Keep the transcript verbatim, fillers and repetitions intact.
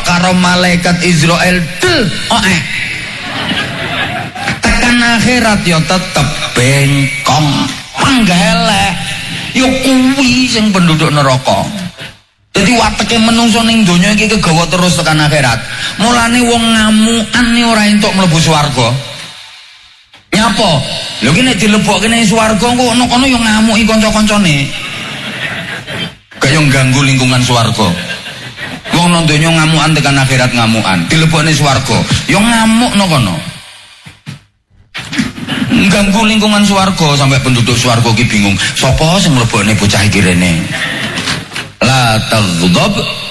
karo malaikat Israel del oh eh tekan akhirat ya tetep bengkong panggelek ya kuwi sing penduduk neraka. Jadi wateke menungso ning donya iki kegawa terus tekan akhirat. Mulane wong ngamukan ni ora entuk mlebu swarga. Nyapa? Lho ki nek dilebokke ning swarga kok ono kono ya ngamuki kanca-kancane. Kaya ganggu lingkungan swarga. Wong nang donya ngamukan tekan akhirat ngamukan, dilebokke ning swarga ya ngamuk no kono. Ganggu lingkungan swarga sampai penduduk swarga ki bingung, sapa sing mlebokne bocah iki rene? La taghdab